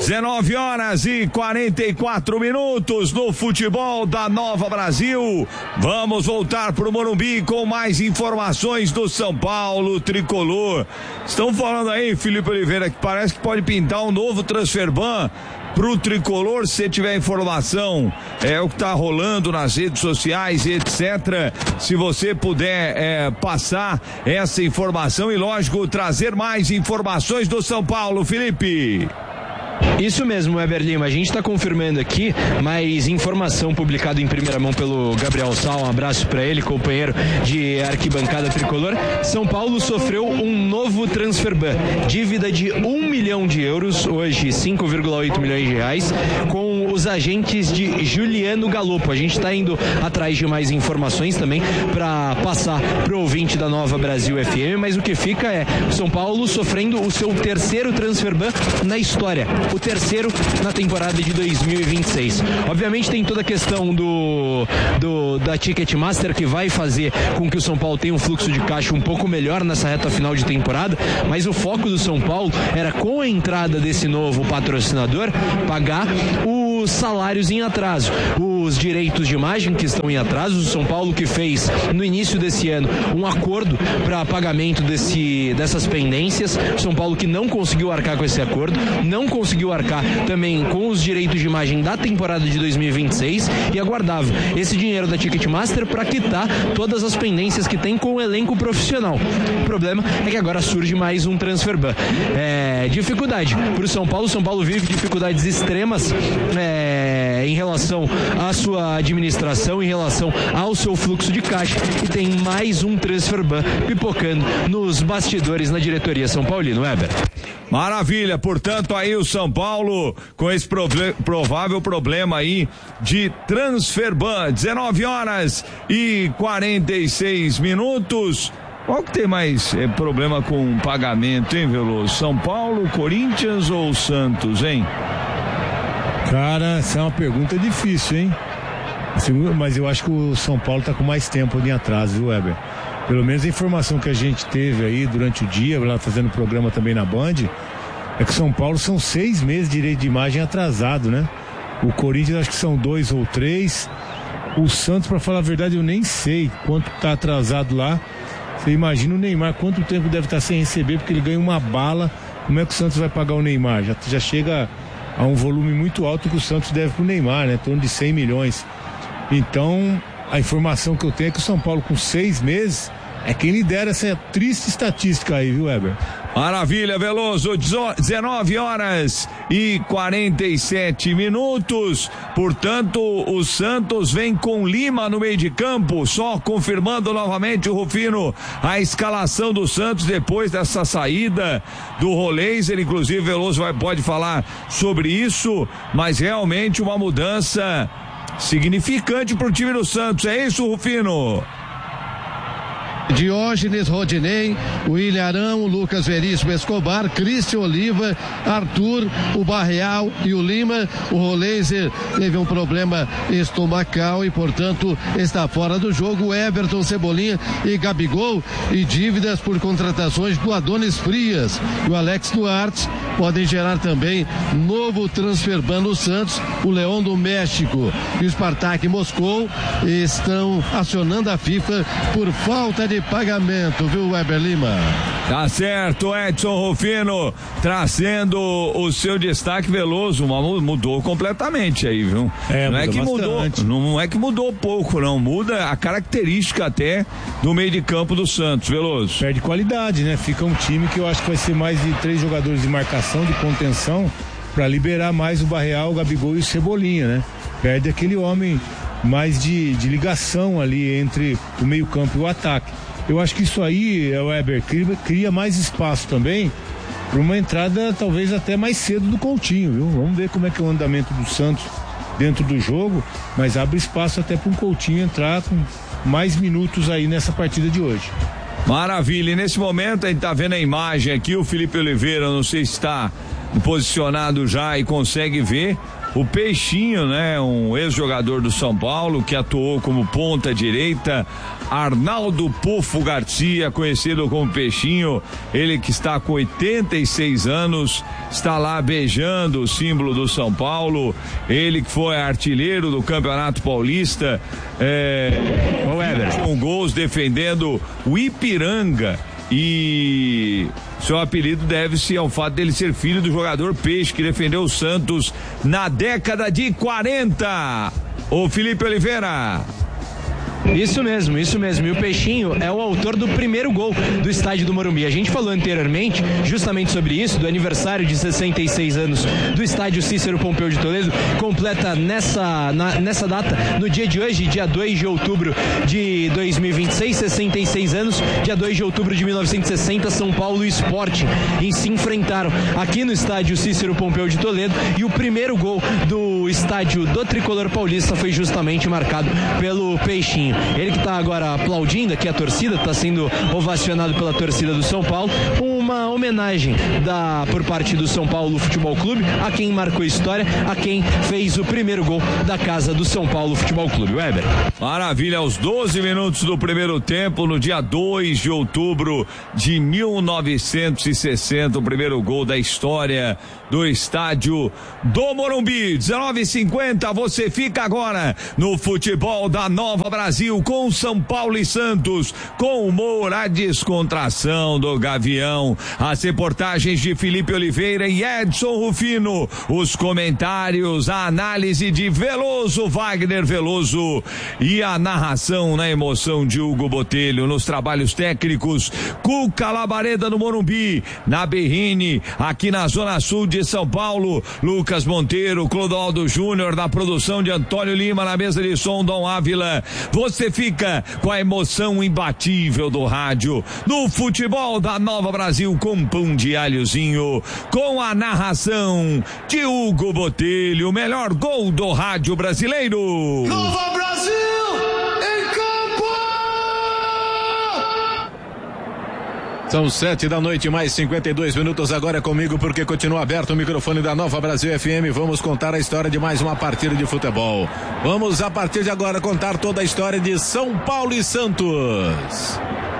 19h44 no futebol da Nova Brasil. Vamos voltar pro Morumbi com mais informações do São Paulo tricolor. Estão falando aí, Felipe Oliveira, que parece que pode pintar um novo transfer ban pro tricolor. Se tiver informação, é o que tá rolando nas redes sociais, etc. Se você puder passar essa informação e, lógico, trazer mais informações do São Paulo, Felipe. Isso mesmo, Weber Lima, a gente está confirmando aqui, mas informação publicada em primeira mão pelo Gabriel Sal, um abraço para ele, companheiro de arquibancada tricolor. São Paulo sofreu um novo transfer ban, dívida de 1 milhão de euros, hoje 5,8 milhões de reais, com os agentes de Juliano Galopo. A gente está indo atrás de mais informações também para passar pro ouvinte da Nova Brasil FM, mas o que fica é o São Paulo sofrendo o seu terceiro transfer ban na história, o terceiro na temporada de 2026. Obviamente tem toda a questão da Ticketmaster, que vai fazer com que o São Paulo tenha um fluxo de caixa um pouco melhor nessa reta final de temporada, mas o foco do São Paulo era, com a entrada desse novo patrocinador, pagar os salários em atraso, os direitos de imagem que estão em atraso. O São Paulo que fez no início desse ano um acordo para pagamento dessas pendências. O São Paulo que não conseguiu arcar com esse acordo, não conseguiu arcar também com os direitos de imagem da temporada de 2026 e aguardava esse dinheiro da Ticketmaster para quitar todas as pendências que tem com o elenco profissional. O problema é que agora surge mais um transfer ban. Dificuldade para o São Paulo. O São Paulo vive dificuldades extremas em relação à sua administração, em relação ao seu fluxo de caixa, e tem mais um transfer ban pipocando nos bastidores na diretoria São Paulino. Weber. Maravilha, portanto aí o São Paulo com esse provável problema aí de transfer ban. 19h46. Qual que tem mais problema com pagamento, hein, Veloso? São Paulo, Corinthians ou Santos, hein? Cara, essa é uma pergunta difícil, hein? Mas eu acho que o São Paulo tá com mais tempo em atraso, viu, Weber? Pelo menos a informação que a gente teve aí durante o dia, lá fazendo programa também na Band, é que o São Paulo são 6 meses de direito de imagem atrasado, né? O Corinthians acho que são 2 ou 3. O Santos, pra falar a verdade, eu nem sei quanto tá atrasado lá. Você imagina o Neymar, quanto tempo deve estar sem receber, porque ele ganha uma bala. Como é que o Santos vai pagar o Neymar? Já chega a um volume muito alto que o Santos deve pro Neymar, né? Em torno de 100 milhões. Então, a informação que eu tenho é que o São Paulo, com 6 meses, é quem lidera essa triste estatística aí, viu, Weber? Maravilha, Veloso. 19h47. Portanto, o Santos vem com Lima no meio de campo, só confirmando novamente o Rufino a escalação do Santos depois dessa saída do Roleiser. Inclusive, Veloso pode falar sobre isso, mas realmente uma mudança significante para o time do Santos. É isso, Rufino? Diógenes, Rodinei, William Arão, Lucas Veríssimo Escobar, Cristian Oliva, Arthur, o Barreal e o Lima. O Roleiser teve um problema estomacal e, portanto, está fora do jogo. Everton, Cebolinha e Gabigol, e dívidas por contratações do Adonis Frias e o Alex Duarte podem gerar também novo transfer ban no Santos. O Leão do México e o Spartak Moscou estão acionando a FIFA por falta de pagamento, viu, Weber Lima? Tá certo, Edson Rufino trazendo o seu destaque. Veloso, mudou completamente aí, viu? Não é que mudou pouco, não, muda a característica até do meio de campo do Santos, Veloso. Perde qualidade, né? Fica um time que eu acho que vai ser mais de 3 jogadores de marcação, de contenção, para liberar mais o Barreal, o Gabigol e o Cebolinha, né? Perde aquele homem mais de ligação ali entre o meio campo e o ataque. Eu acho que isso aí, Weber, cria mais espaço também para uma entrada talvez até mais cedo do Coutinho, viu? Vamos ver como é que é o andamento do Santos dentro do jogo, mas abre espaço até para um Coutinho entrar com mais minutos aí nessa partida de hoje. Maravilha, e nesse momento a gente tá vendo a imagem aqui, o Felipe Oliveira, não sei se está posicionado já e consegue ver o Peixinho, né? Um ex-jogador do São Paulo que atuou como ponta direita Arnaldo Pufo Garcia, conhecido como Peixinho, ele que está com 86 anos, está lá beijando o símbolo do São Paulo, ele que foi artilheiro do Campeonato Paulista, com gols defendendo o Ipiranga, e seu apelido deve-se ao fato dele ser filho do jogador Peixe, que defendeu o Santos na década de 40. Ô Felipe Oliveira. Isso mesmo. E o Peixinho é o autor do primeiro gol do estádio do Morumbi. A gente falou anteriormente justamente sobre isso, do aniversário de 66 anos do estádio Cícero Pompeu de Toledo. Completa nessa data, no dia de hoje, dia 2 de outubro de 2026, 66 anos, dia 2 de outubro de 1960, São Paulo e Sport se enfrentaram aqui no estádio Cícero Pompeu de Toledo, e o primeiro gol do estádio do Tricolor Paulista foi justamente marcado pelo Peixinho. Ele que está agora aplaudindo aqui a torcida, está sendo ovacionado pela torcida do São Paulo, uma homenagem por parte do São Paulo Futebol Clube a quem marcou história, a quem fez o primeiro gol da casa do São Paulo Futebol Clube. Weber. Maravilha, aos 12 minutos do primeiro tempo, no dia 2 de outubro de 1960, o primeiro gol da história do estádio do Morumbi. 19h50, você fica agora no futebol da Nova Brasil com São Paulo e Santos, com humor, a descontração do Gavião, as reportagens de Felipe Oliveira e Edson Rufino, os comentários, a análise de Wagner Veloso e a narração na emoção de Hugo Botelho, nos trabalhos técnicos Cuca Labareda no Morumbi, na Berrine, aqui na Zona Sul de São Paulo, Lucas Monteiro, Clodoaldo Júnior, na produção de Antônio Lima, na mesa de som Dom Ávila. Você fica com a emoção imbatível do rádio, no futebol da Nova Brasil, com pão de alhozinho, com a narração de Hugo Botelho, o melhor gol do rádio brasileiro. Nova Brasil em campo! São 7h, mais 52 minutos. Agora é comigo, porque continua aberto o microfone da Nova Brasil FM. Vamos contar a história de mais uma partida de futebol. Vamos, a partir de agora, contar toda a história de São Paulo e Santos.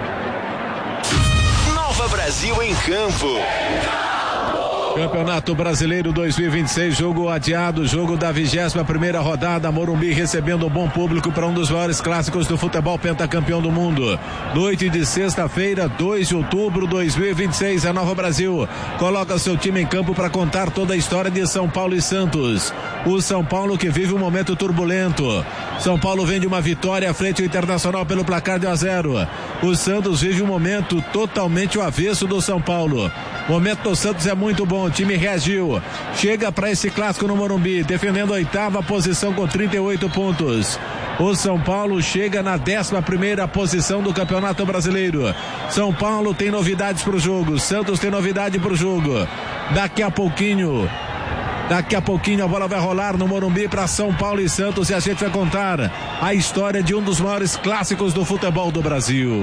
Nova Brasil em campo. Campeonato Brasileiro 2026, jogo adiado, jogo da 21ª rodada, Morumbi recebendo um bom público para um dos maiores clássicos do futebol, pentacampeão do mundo. Noite de sexta-feira, 2 de outubro de 2026, a Nova Brasil coloca seu time em campo para contar toda a história de São Paulo e Santos. O São Paulo que vive um momento turbulento. São Paulo vem de uma vitória à frente do Internacional pelo placar de 1-0. O Santos vive um momento totalmente o avesso do São Paulo. O momento do Santos é muito bom, o time reagiu, chega para esse clássico no Morumbi, defendendo a 8ª posição com 38 pontos. O São Paulo chega na 11ª posição do Campeonato Brasileiro. São Paulo tem novidades para o jogo, Santos tem novidade para o jogo. Daqui a pouquinho a bola vai rolar no Morumbi para São Paulo e Santos, e a gente vai contar a história de um dos maiores clássicos do futebol do Brasil.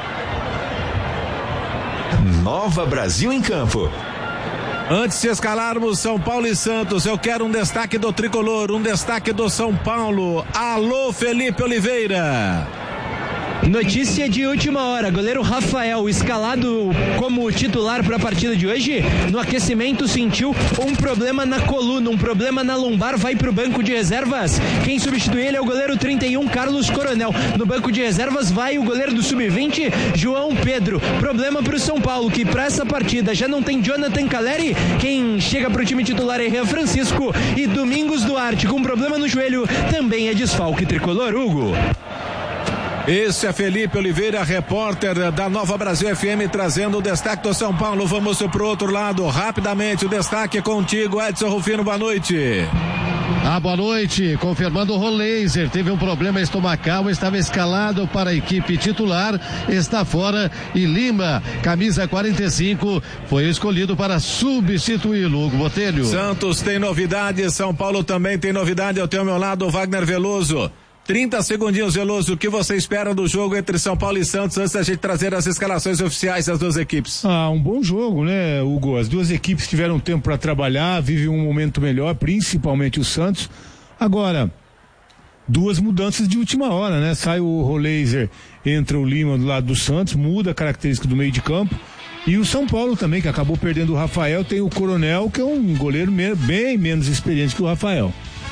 Nova Brasil em campo. Antes de escalarmos São Paulo e Santos, eu quero um destaque do Tricolor, um destaque do São Paulo. Alô, Felipe Oliveira. Notícia de última hora, goleiro Rafael, escalado como titular para a partida de hoje, no aquecimento sentiu um problema na coluna, um problema na lombar, vai para o banco de reservas. Quem substitui ele é o goleiro 31, Carlos Coronel. No banco de reservas vai o goleiro do sub-20, João Pedro. Problema para o São Paulo, que para essa partida já não tem Jonathan Caleri. Quem chega para o time titular é Rian Francisco, e Domingos Duarte, com problema no joelho, também é desfalque tricolor. Hugo. Esse é Felipe Oliveira, repórter da Nova Brasil FM, trazendo o destaque do São Paulo. Vamos pro outro lado, rapidamente, o destaque contigo, Edson Rufino, boa noite. Boa noite, confirmando o Roleiser, teve um problema estomacal, estava escalado para a equipe titular, está fora, e Lima, camisa 45, foi escolhido para substituí-lo. Hugo Botelho. Santos tem novidade, São Paulo também tem novidade, eu tenho ao meu lado o Wagner Veloso. 30 segundinhos, Veloso, o que você espera do jogo entre São Paulo e Santos, antes da gente trazer as escalações oficiais das duas equipes? Um bom jogo, né, Hugo? As duas equipes tiveram tempo para trabalhar, vivem um momento melhor, principalmente o Santos. Agora, duas mudanças de última hora, né? Sai o Roleiser, entra o Lima do lado do Santos, muda a característica do meio de campo. E o São Paulo também, que acabou perdendo o Rafael, tem o Coronel, que é um goleiro bem menos experiente que o Rafael.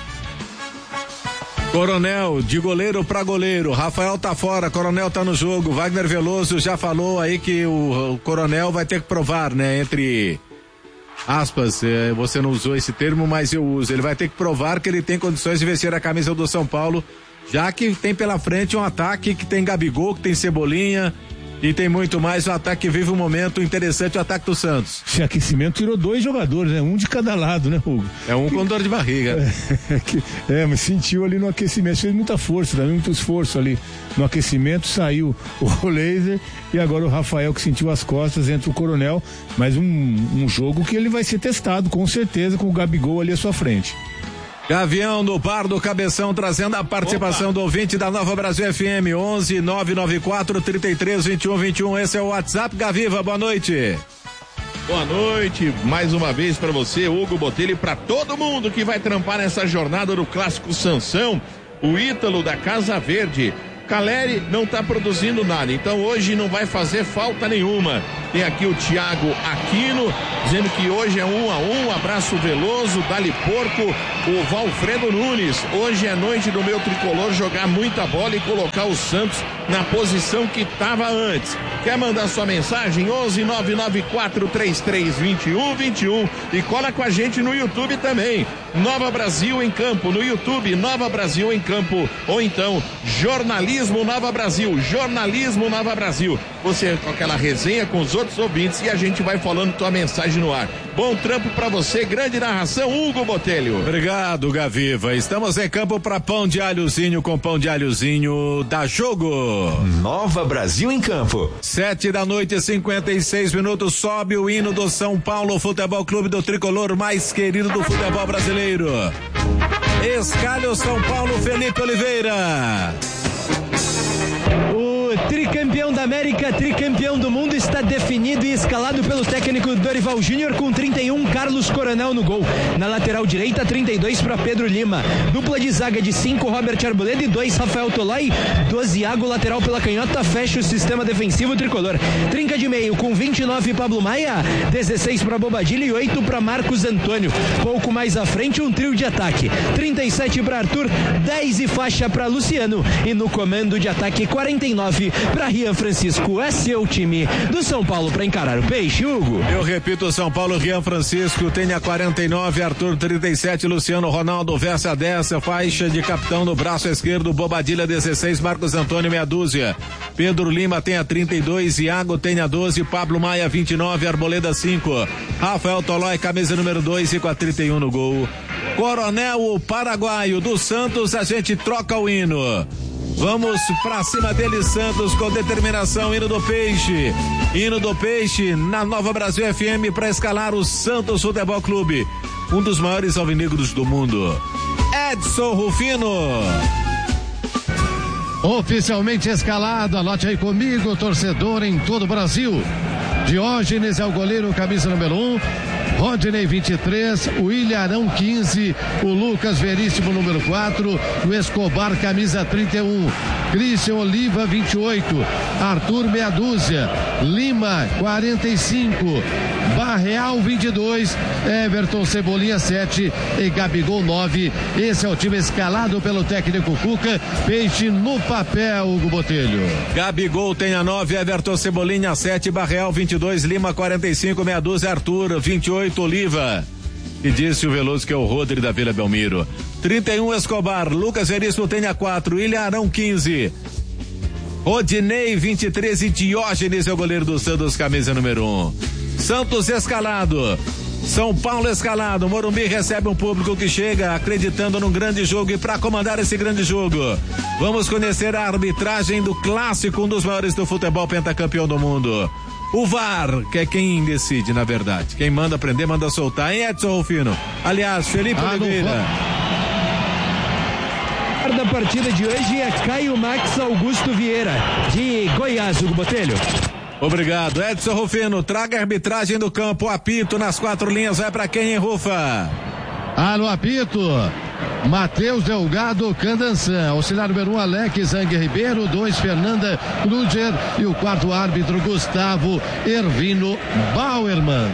Coronel, de goleiro pra goleiro, Rafael tá fora, Coronel tá no jogo, Wagner Veloso já falou aí que o Coronel vai ter que provar, né, entre aspas, você não usou esse termo, mas eu uso, ele vai ter que provar que ele tem condições de vestir a camisa do São Paulo, já que tem pela frente um ataque que tem Gabigol, que tem Cebolinha, e tem muito mais, o ataque vive um momento interessante, o ataque do Santos. Esse aquecimento tirou 2 jogadores, né? Um de cada lado, né, Hugo? É um com dor de barriga. Mas sentiu ali no aquecimento, fez muita força, também muito esforço ali no aquecimento, saiu o Laser e agora o Rafael que sentiu as costas, entra o Coronel, mas um jogo que ele vai ser testado, com certeza, com o Gabigol ali à sua frente. Gavião do Bar do Cabeção trazendo a participação do ouvinte da Nova Brasil FM 11 994 33 21 21. Esse é o WhatsApp. Gaviva, boa noite. Boa noite, mais uma vez para você, Hugo Botelho, e para todo mundo que vai trampar nessa jornada do Clássico Sansão, o Ítalo da Casa Verde. Caleri não está produzindo nada, então hoje não vai fazer falta nenhuma. Tem aqui o Thiago Aquino, dizendo que hoje é 1-1, abraço Veloso, Dali Porco, o Valfredo Nunes. Hoje é noite do meu tricolor jogar muita bola e colocar o Santos na posição que estava antes. Quer mandar sua mensagem? 11 994 33 21 21 e cola com a gente no YouTube também. Nova Brasil em Campo, no YouTube, Nova Brasil em Campo, ou então Jornalismo Nova Brasil, Jornalismo Nova Brasil. Você com aquela resenha com os outros ouvintes e a gente vai falando tua mensagem no ar. Bom trampo pra você, grande narração, Hugo Botelho. Obrigado, Gaviva. Estamos em campo para pão de alhozinho com pão de alhozinho da Jogo. Nova Brasil em Campo. 7:56, sobe o hino do São Paulo Futebol Clube, do tricolor mais querido do futebol brasileiro. Escalha o São Paulo, Felipe Oliveira. O tricampeão da América, tricampeão do mundo, está definido e escalado pelo técnico Dorival Júnior com 31, Carlos Coronel no gol. Na lateral direita, 32 para Pedro Lima. Dupla de zaga de 5, Robert Arboleda e 2, Rafael Tolai. 12, Iago, lateral pela canhota, fecha o sistema defensivo tricolor. Trinca de meio com 29, Pablo Maia. 16 para Bobadilha e 8 para Marcos Antônio. Pouco mais à frente, um trio de ataque. 37 para Arthur, 10 e faixa para Luciano. E no comando de ataque, 49 para Rian Francisco. Esse é o time do São Paulo para encarar o Peixe, Hugo. Eu repito, São Paulo, Rian Francisco tem a 49, Arthur 37, Luciano Ronaldo veste a 10, faixa de capitão no braço esquerdo, Bobadilha 16, Marcos Antônio meia dúzia, Pedro Lima tem a 32, Iago tem a 12, Pablo Maia 29, Arboleda 5, Rafael Tolói camisa número 2 e com a 31 no gol. Coronel, o paraguaio do Santos, a gente troca o hino. Vamos pra cima dele, Santos, com determinação, hino do Peixe na Nova Brasil FM para escalar o Santos Futebol Clube, um dos maiores alvinegros do mundo. Edson Rufino. Oficialmente escalado, anote aí comigo, torcedor em todo o Brasil. Diógenes é o goleiro, camisa número 1. Rodney 23, o Ilharão 15, o Lucas Veríssimo número 4, o Escobar camisa 31, Christian Oliva 28, Arthur meia dúzia, Lima 45, Barreal 22, Everton Cebolinha 7 e Gabigol 9. Esse é o time escalado pelo técnico Cuca. Peixe no papel, Hugo Botelho. Gabigol tem a 9, Everton Cebolinha 7, Barreal 22, Lima 45, meia dúzia, Arthur 28, Oliva. E disse o Veloso que é o Rodri da Vila Belmiro. 31, Escobar, Lucas Veríssimo tem a 4, Ilharão 15, Rodinei 23 e Diógenes é o goleiro do Santos, camisa número 1. Santos escalado, São Paulo escalado, Morumbi recebe um público que chega acreditando num grande jogo, e para comandar esse grande jogo, vamos conhecer a arbitragem do clássico, um dos maiores do futebol, pentacampeão do mundo. O VAR, que é quem decide, na verdade. Quem manda prender, manda soltar, hein, Edson Rufino? Aliás, Felipe Oliveira. Da partida de hoje é Caio Max Augusto Vieira, de Goiás, Hugo Botelho. Obrigado, Edson Rufino. Traga a arbitragem do campo, o apito nas 4 linhas vai pra quem, hein, Rufa? No apito, Matheus Delgado Candançã. Auxiliar número 1, Alex Zang Ribeiro. 2, Fernanda Kruger. E o quarto árbitro, Gustavo Ervino Bauerman.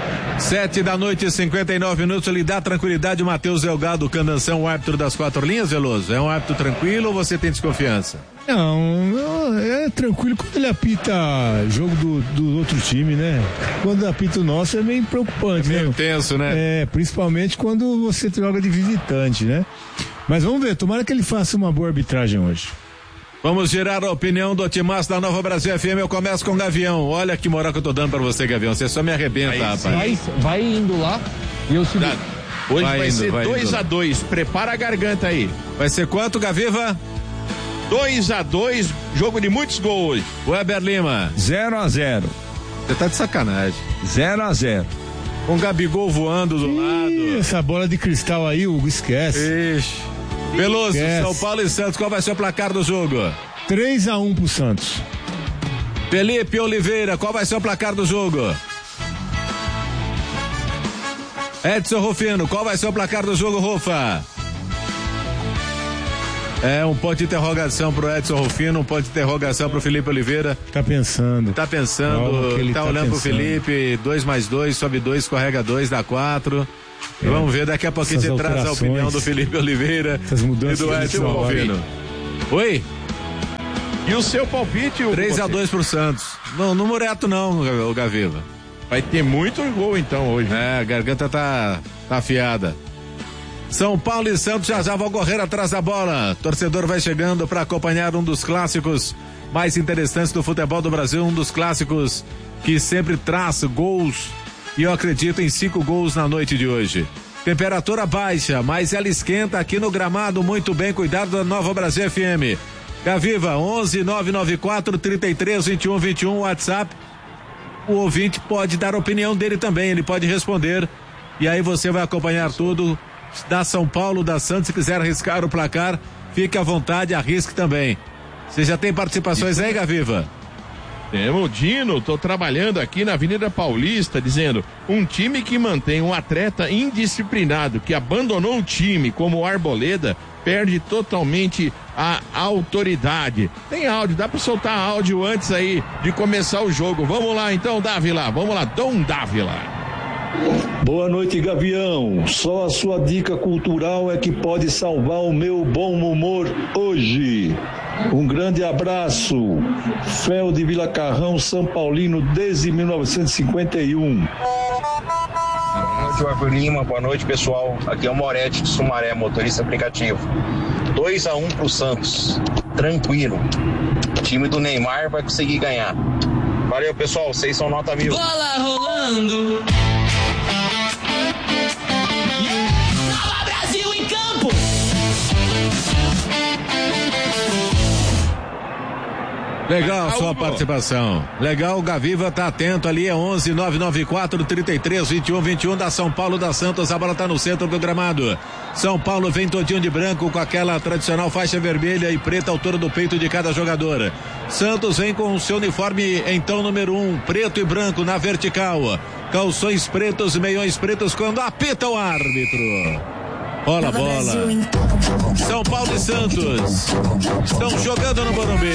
7h59. Ele dá tranquilidade, o Matheus Delgado Candançã, o árbitro das 4 linhas, Veloso? É um árbitro tranquilo ou você tem desconfiança? Não, é tranquilo quando ele apita jogo do outro time, né? Quando apita o nosso é meio preocupante, meio né? tenso, né? Principalmente quando você joga de visitante, né? Mas vamos ver, tomara que ele faça uma boa arbitragem hoje. Vamos girar a opinião do timaço da Nova Brasil FM. Eu começo com o Gavião. Olha que moral que eu tô dando pra você, Gavião. Você só me arrebenta, rapaz. Vai indo lá e eu subi. Hoje vai ser 2-2. Prepara a garganta aí. Vai ser quanto, Gaviva? 2-2. Jogo de muitos gols hoje. Weber Lima. 0-0. Você tá de sacanagem. 0-0. Com o Gabigol voando do lado. Essa bola de cristal aí, Hugo, esquece. Ixi. Veloso, São Paulo e Santos, qual vai ser o placar do jogo? 3-1 pro Santos. Felipe Oliveira, qual vai ser o placar do jogo? Edson Rufino, qual vai ser o placar do jogo, Rufa? É um ponto de interrogação pro Edson Rufino, um ponto de interrogação pro Felipe Oliveira. Tá pensando, tá olhando pro Felipe, 2 mais 2, sobe 2, escorrega 2, dá 4. Vamos ver, daqui a pouquinho você traz a opinião do Felipe Oliveira e do Edson Rufino. Oi? E o seu palpite? 3-2 pro Santos. Não, no Mureto não, o Gaviva. Vai ter muito gol então hoje. A garganta tá afiada. São Paulo e Santos já vão correr atrás da bola. Torcedor vai chegando para acompanhar um dos clássicos mais interessantes do futebol do Brasil, um dos clássicos que sempre traz gols. E eu acredito em 5 gols na noite de hoje. Temperatura baixa, mas ela esquenta aqui no gramado. Muito bem, cuidado da Nova Brasil FM. Gaviva, 11-994-33-21-21, WhatsApp. O ouvinte pode dar a opinião dele também, ele pode responder. E aí você vai acompanhar tudo da São Paulo, da Santos. Se quiser arriscar o placar, fique à vontade, arrisque também. Você já tem participações aí, Gaviva? Temos, Dino, tô trabalhando aqui na Avenida Paulista, dizendo, um time que mantém um atleta indisciplinado, que abandonou o time, como o Arboleda, perde totalmente a autoridade. Tem áudio, dá pra soltar áudio antes aí de começar o jogo. Vamos lá então, Dávila, vamos lá, Dom Dávila. Boa noite, Gavião. Só a sua dica cultural é que pode salvar o meu bom humor hoje. Um grande abraço. Fel de Vila Carrão, São Paulino, desde 1951. Boa noite, Weber Lima. Boa noite, pessoal. Aqui é o Moretti de Sumaré, motorista aplicativo. 2-1 pro Santos. Tranquilo. O time do Neymar vai conseguir ganhar. Valeu, pessoal. Vocês são nota 1000. Bola rolando. Nova Brasil em campo. Legal sua participação. Legal, o Gaviva tá atento ali, é 11-994-33-21-21 da São Paulo, da Santos. A bola tá no centro do gramado. São Paulo vem todinho de branco com aquela tradicional faixa vermelha e preta à altura do peito de cada jogador. Santos vem com o seu uniforme então número 1, preto e branco na vertical. Calções pretos e meiões pretos quando apita o árbitro. Rola a bola. São Paulo e Santos estão jogando no Morumbi.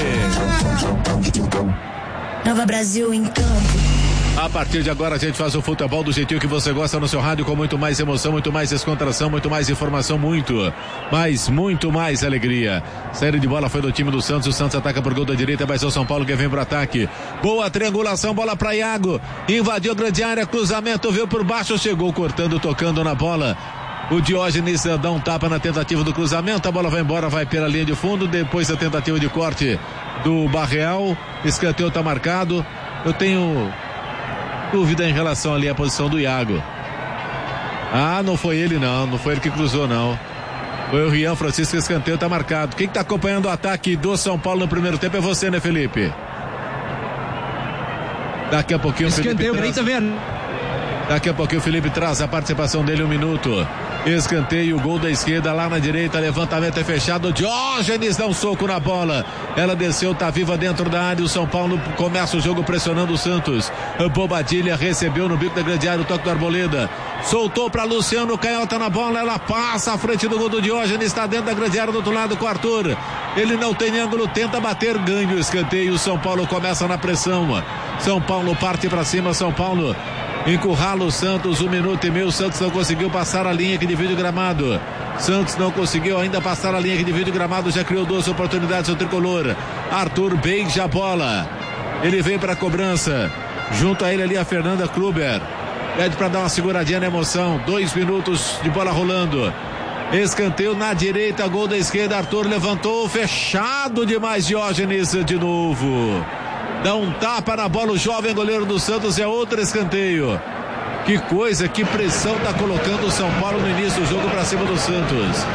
Nova Brasil em campo. A partir de agora a gente faz o futebol do jeitinho que você gosta no seu rádio, com muito mais emoção, muito mais descontração, muito mais informação, muito mais alegria. Série de bola foi do time do Santos, o Santos ataca por gol da direita, vai ser o São Paulo que vem pro ataque. Boa triangulação, bola pra Iago, invadiu a grande área, cruzamento, veio por baixo, chegou cortando, tocando na bola. O Diógenes dá um tapa na tentativa do cruzamento, a bola vai embora, vai pela linha de fundo, depois da tentativa de corte do Barreal, escanteio tá marcado. Eu tenho dúvida em relação ali à posição do Iago. Não foi ele não foi ele que cruzou não. Foi o Rian Francisco, escanteio tá marcado. Quem que tá acompanhando o ataque do São Paulo no primeiro tempo é você, né, Felipe? Daqui a pouquinho o escanteio, Felipe tá vendo? Daqui a pouquinho o Felipe traz a participação dele, 1 minuto. Escanteio, gol da esquerda, lá na direita, levantamento é fechado, Diógenes dá um soco na bola, ela desceu, tá viva dentro da área, o São Paulo começa o jogo pressionando o Santos. Bobadilha recebeu no bico da grande área o toque do Arboleda, soltou para Luciano, canhota na bola, ela passa à frente do gol do Diógenes, está dentro da grande área do outro lado com o Arthur, ele não tem ângulo, tenta bater, ganha o escanteio, o São Paulo começa na pressão, São Paulo parte para cima, São Paulo encurrala o Santos, 1 minuto e meio. O Santos não conseguiu passar a linha que divide o gramado. Santos não conseguiu ainda passar a linha que divide o gramado. Já criou 2 oportunidades o tricolor. Arthur beija a bola. Ele vem para a cobrança. Junto a ele ali a Fernanda Kluber. Pede para dar uma seguradinha na emoção. 2 minutos de bola rolando. Escanteio na direita, gol da esquerda. Arthur levantou, fechado demais. Diógenes de novo. Dá um tapa na bola o jovem goleiro do Santos, é outro escanteio. Que coisa, que pressão tá colocando o São Paulo no início do jogo para cima do Santos.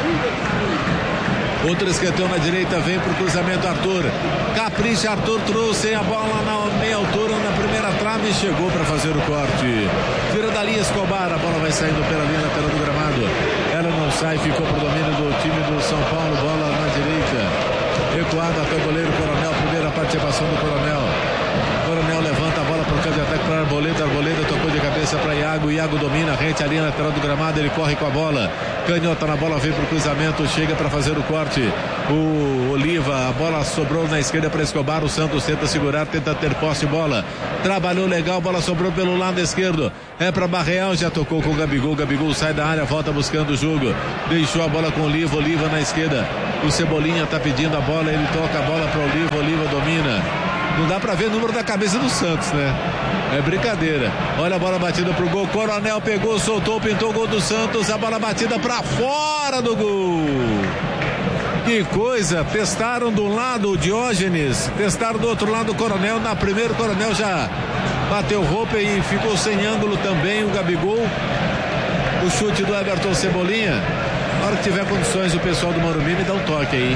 Outro escanteio na direita, vem pro cruzamento Arthur. Capricha, Arthur trouxe a bola na meia altura, na primeira trave e chegou para fazer o corte. Tira dali Escobar, a bola vai saindo pela linha lateral do gramado. Ela não sai, ficou pro domínio do time do São Paulo, bola na direita. Recuado até o goleiro Coronel, primeira participação do Coronel. Coronel levanta a bola para o campo de ataque para Arboleda. Arboleda tocou de cabeça para Iago. Iago domina, rente a linha lateral do gramado. Ele corre com a bola. Canhota na bola, vem para o cruzamento. Chega para fazer o corte. O Oliva, a bola sobrou na esquerda para Escobar. O Santos tenta segurar, tenta ter posse de bola. Trabalhou legal, bola sobrou pelo lado esquerdo. É para Barreal, já tocou com o Gabigol. Gabigol sai da área, volta buscando o jogo. Deixou a bola com o Oliva. Oliva na esquerda. O Cebolinha tá pedindo a bola. Ele toca a bola para o Oliva. Oliva domina. Não dá pra ver o número da cabeça do Santos, né? É brincadeira. Olha a bola batida pro gol. Coronel pegou, soltou, pintou o gol do Santos. A bola batida pra fora do gol. Que coisa. Testaram do lado o Diógenes. Testaram do outro lado o Coronel. Na primeira o Coronel já bateu roupa e ficou sem ângulo também o Gabigol. O chute do Everton Cebolinha. Na hora que tiver condições o pessoal do Morumbi me dá um toque aí.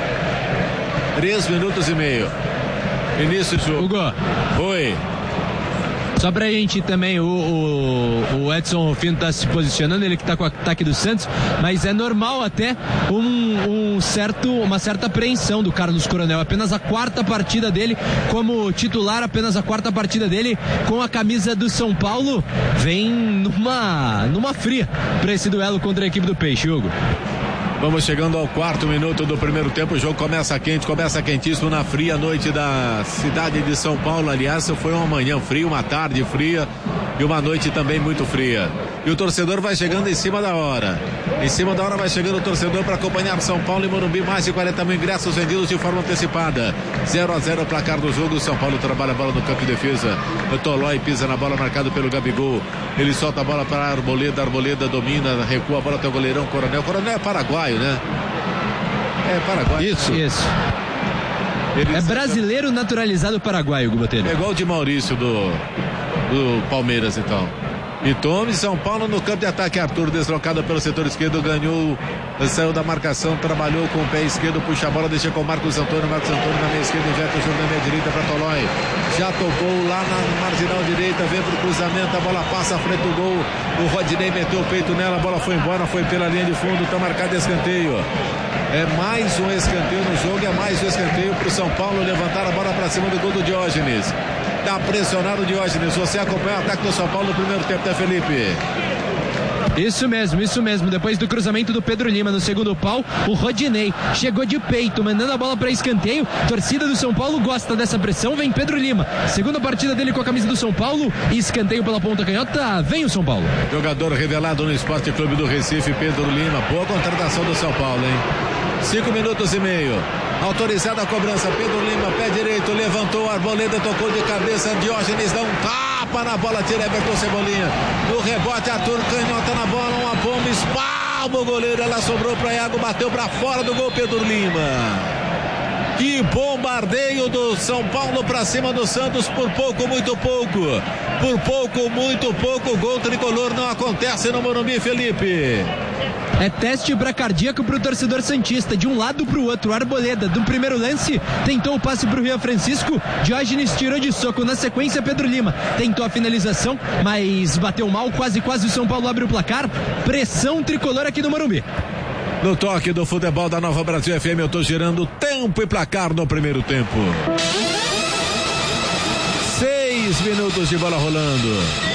3 minutos e meio. Início do jogo. Hugo. Oi. Só pra gente também, o Edson Rufino tá se posicionando, ele que tá com o ataque do Santos, mas é normal até uma certa apreensão do Carlos Coronel. Apenas a 4ª partida dele como titular, apenas a 4ª partida dele com a camisa do São Paulo. Vem numa fria pra esse duelo contra a equipe do Peixe, Hugo. Vamos chegando ao 4º minuto do primeiro tempo. O jogo começa quente, começa quentíssimo na fria noite da cidade de São Paulo. Aliás, foi uma manhã fria, uma tarde fria e uma noite também muito fria. E o torcedor vai chegando em cima da hora. Em cima da hora vai chegando o torcedor para acompanhar São Paulo e Morumbi. Mais de 40 mil ingressos vendidos de forma antecipada. 0-0 o placar do jogo. São Paulo trabalha a bola no campo de defesa. O Tolói pisa na bola, marcado pelo Gabigol. Ele solta a bola para Arboleda. Arboleda domina, recua a bola até o goleirão Coronel. Coronel é paraguaio, né? É paraguaio. Isso. É brasileiro naturalizado paraguaio, Hugo Botelho. É igual o de Maurício do Palmeiras e tal. E tome São Paulo no campo de ataque. Arthur deslocado pelo setor esquerdo, ganhou, saiu da marcação, trabalhou com o pé esquerdo, puxa a bola, deixa com o Marcos Antônio na meia esquerda, inverte o jogo na meia direita para Tolói. Já tocou lá na marginal direita, vem pro cruzamento, a bola passa à frente do gol. O Rodinei meteu o peito nela, a bola foi embora, foi pela linha de fundo, tá marcado escanteio. É mais um escanteio no jogo, é mais um escanteio pro São Paulo levantar a bola para cima do gol do Diógenes. Tá pressionado o Diógenes. Você acompanha o ataque do São Paulo no primeiro tempo, né, Felipe? Isso mesmo. Depois do cruzamento do Pedro Lima no segundo pau, o Rodinei chegou de peito, mandando a bola para escanteio. Torcida do São Paulo gosta dessa pressão. Vem Pedro Lima, segunda partida dele com a camisa do São Paulo. Escanteio pela ponta canhota. Vem o São Paulo. Jogador revelado no Esporte Clube do Recife, Pedro Lima. Boa contratação do São Paulo, hein? 5 minutos e meio. Autorizada a cobrança, Pedro Lima, pé direito, levantou, Arboleda tocou de cabeça, Diógenes dá um tapa na bola, tira Everton Cebolinha. No rebote, Arthur canhota na bola, uma bomba, espalma o goleiro, ela sobrou para Iago, bateu para fora do gol, Pedro Lima. Que bombardeio do São Paulo para cima do Santos, por pouco, muito pouco. Por pouco, muito pouco, gol tricolor não acontece no Morumbi, Felipe. É teste para cardíaco pro torcedor santista, de um lado pro outro. Arboleda, do primeiro lance, tentou o passe pro Rian Francisco, Diógenes tirou de soco. Na sequência, Pedro Lima tentou a finalização, mas bateu mal, quase o São Paulo abre o placar. Pressão tricolor aqui no Morumbi. No toque do futebol da Nova Brasil FM, eu tô girando tempo e placar no primeiro tempo. 6 minutos de bola rolando.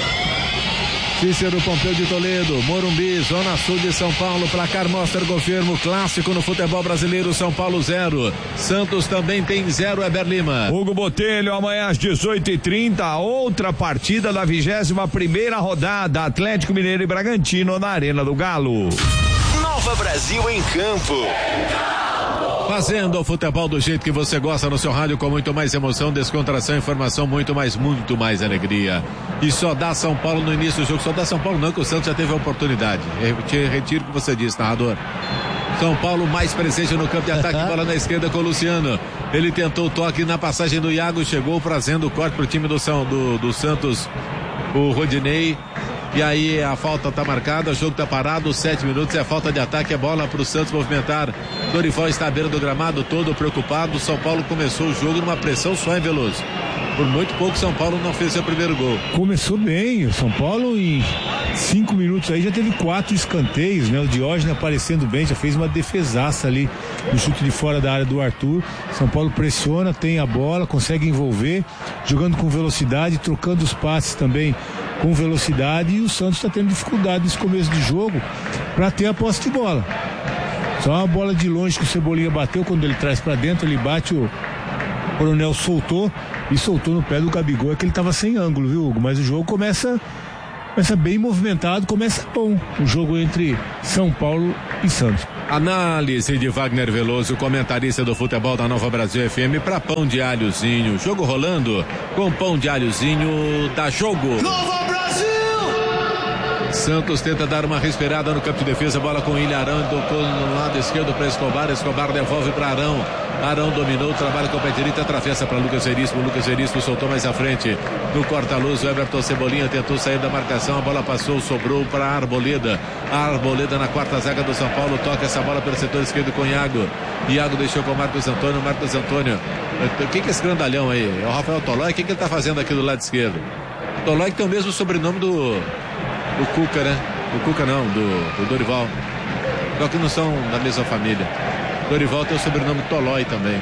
Cícero Pompeu de Toledo, Morumbi, Zona Sul de São Paulo, placar mostra confirma, clássico no futebol brasileiro, São Paulo 0, Santos também tem 0, Eber Lima. Hugo Botelho, amanhã às 18h30, outra partida da 21ª rodada, Atlético Mineiro e Bragantino na Arena do Galo. Nova Brasil em campo. Fazendo o futebol do jeito que você gosta no seu rádio, com muito mais emoção, descontração, informação, muito mais alegria. E só dá São Paulo no início do jogo. Só dá São Paulo não, que o Santos já teve a oportunidade. Retiro o que você disse, narrador. São Paulo mais presente no campo de ataque, bola na esquerda com o Luciano. Ele tentou o toque na passagem do Iago, chegou fazendo o corte pro time do Santos, o Rodinei. E aí a falta tá marcada, o jogo tá parado, 7 minutos, é falta de ataque, é bola pro Santos movimentar. Dorival está à beira do gramado, todo preocupado. São Paulo começou o jogo numa pressão só, em Veloso. Por muito pouco São Paulo não fez seu primeiro gol. Começou bem, o São Paulo em 5 minutos aí já teve 4 escanteios, né? O Diógenes aparecendo bem, já fez uma defesaça ali no chute de fora da área do Arthur. São Paulo pressiona, tem a bola, consegue envolver, jogando com velocidade, trocando os passes também com velocidade, e o Santos está tendo dificuldade nesse começo de jogo para ter a posse de bola. Só uma bola de longe que o Cebolinha bateu, quando ele traz para dentro, ele bate, o Coronel soltou no pé do Gabigol, é que ele estava sem ângulo, viu, Hugo? Mas o jogo começa bem movimentado, começa bom o jogo entre São Paulo e Santos. Análise de Wagner Veloso, comentarista do futebol da Nova Brasil FM, para Pão de Alhozinho. Jogo rolando com Pão de Alhozinho, dá jogo. Nova Brasil! Santos tenta dar uma respirada no campo de defesa, bola com Ilharão, tocou no lado esquerdo para Escobar devolve para Arão dominou, trabalha com o pé direito, atravessa para Lucas Veríssimo soltou mais à frente no corta-luz, o Everton Cebolinha tentou sair da marcação, a bola passou, sobrou para Arboleda na quarta zaga do São Paulo, toca essa bola pelo setor esquerdo com Iago deixou com o Marcos Antônio, o que é esse grandalhão aí? É o Rafael Tolói, o que ele tá fazendo aqui do lado esquerdo? Tolói que tem o mesmo sobrenome do Cuca, né? Do Cuca não, do Dorival. Só que não são da mesma família. Dorival tem o sobrenome Tolói também.